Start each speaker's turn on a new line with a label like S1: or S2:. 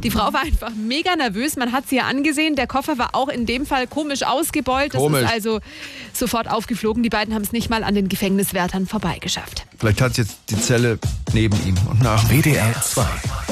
S1: Die Frau war einfach mega nervös. Man hat sie ja angesehen. Der Koffer war auch in dem Fall komisch ausgebeult. Das ist also sofort aufgeflogen. Die beiden haben es nicht mal an den Gefängniswärtern vorbeigeschafft.
S2: Vielleicht hat jetzt die Zelle neben ihm und nach.
S3: WDR 2